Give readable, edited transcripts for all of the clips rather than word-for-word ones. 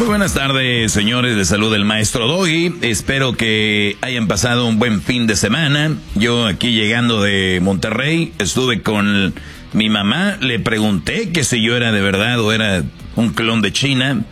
Muy buenas tardes, señores. Les saluda el maestro Doggy. Espero que hayan pasado un buen fin de semana. Yo aquí llegando de Monterrey, estuve con mi mamá. Le pregunté que si yo era de verdad o era un clon de China.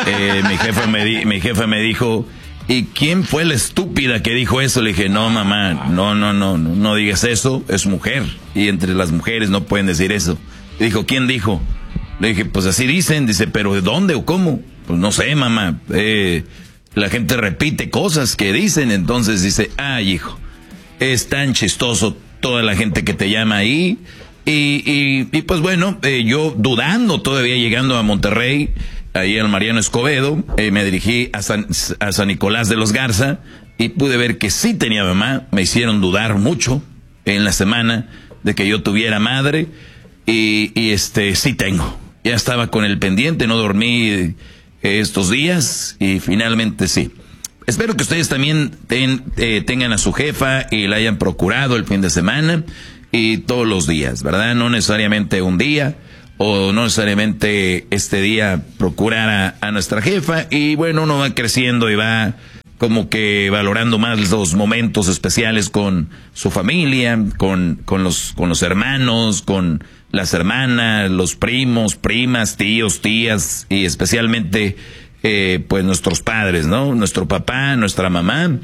Mi jefa me dijo, ¿y quién fue la estúpida que dijo eso? Le dije, no, mamá, no digas eso. Es mujer. Y entre las mujeres no pueden decir eso. Y dijo, ¿quién dijo? Le dije, pues así dicen. Dice, ¿pero de dónde o cómo? Pues no sé, mamá. La gente repite cosas que dicen. Entonces dice, ay, hijo, es tan chistoso toda la gente que te llama ahí. Y pues bueno, yo dudando todavía llegando a Monterrey, ahí al Mariano Escobedo, me dirigí a San Nicolás de los Garza y pude ver que sí tenía mamá. Me hicieron dudar mucho en la semana de que yo tuviera madre y sí tengo. Ya estaba con el pendiente, no dormí estos días y finalmente sí. Espero que ustedes también tengan a su jefa y la hayan procurado el fin de semana y todos los días, ¿verdad? No necesariamente un día o no necesariamente este día procurar a nuestra jefa y bueno, uno va creciendo y va como que valorando más los momentos especiales con su familia, con los hermanos, con las hermanas, los primos, primas, tíos, tías y especialmente pues nuestros padres, ¿no? Nuestro papá, nuestra mamá.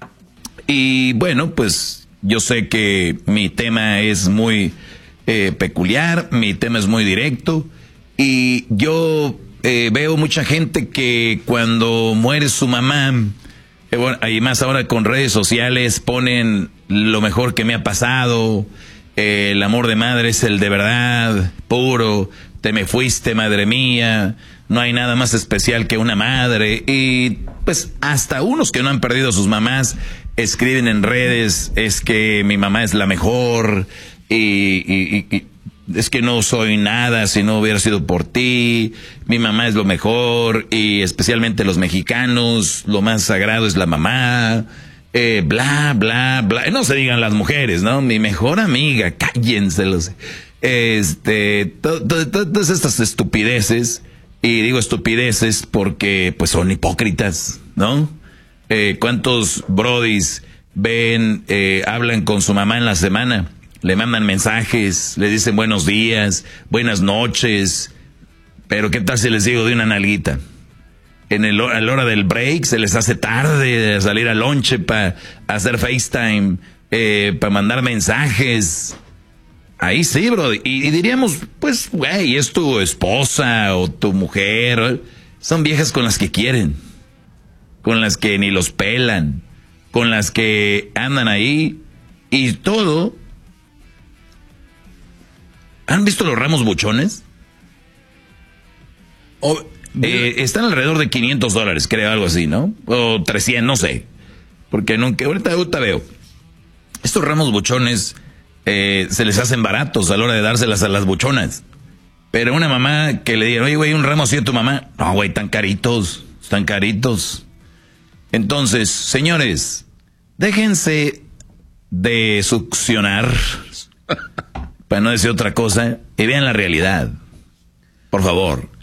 Y bueno, pues yo sé que mi tema es muy peculiar, mi tema es muy directo y yo veo mucha gente que cuando muere su mamá, bueno, y más ahora con redes sociales ponen lo mejor que me ha pasado, el amor de madre es el de verdad, puro, te me fuiste, madre mía, no hay nada más especial que una madre. Y pues hasta unos que no han perdido a sus mamás escriben en redes, es que mi mamá es la mejor y es que no soy nada si no hubiera sido por ti, mi mamá es lo mejor y especialmente los mexicanos, lo más sagrado es la mamá. Bla, bla, bla. No se digan las mujeres, ¿no? Mi mejor amiga, cállenselos. Todas estas estupideces, y digo estupideces porque pues son hipócritas, ¿no? ¿Cuántos brodis hablan con su mamá en la semana? Le mandan mensajes, le dicen buenos días, buenas noches, pero ¿qué tal si les digo de una nalguita? A la hora del break se les hace tarde de salir al lonche para hacer FaceTime, para mandar mensajes. Ahí sí, bro. Y diríamos, pues, güey, es tu esposa o tu mujer. Son viejas con las que quieren, con las que ni los pelan, con las que andan ahí y todo. ¿Han visto los ramos buchones? Están alrededor de $500, creo, algo así, ¿no? O 300, no sé. Porque nunca, ahorita veo. Estos ramos buchones se les hacen baratos a la hora de dárselas a las buchonas. Pero una mamá que le digan, oye, güey, un ramo así a tu mamá. No, güey, están caritos. Entonces, señores, déjense de succionar, para no decir otra cosa, y vean la realidad. Por favor.